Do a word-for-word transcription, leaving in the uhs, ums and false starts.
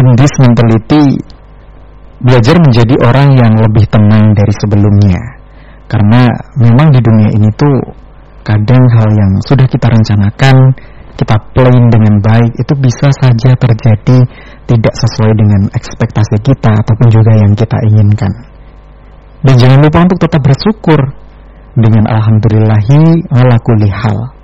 in this mentality, belajar menjadi orang yang lebih tenang dari sebelumnya. Karena memang di dunia ini tuh kadang hal yang sudah kita rencanakan, kita plan dengan baik, itu bisa saja terjadi tidak sesuai dengan ekspektasi kita ataupun juga yang kita inginkan. Dan jangan lupa untuk tetap bersyukur dengan alhamdulillahi ala kulli hal.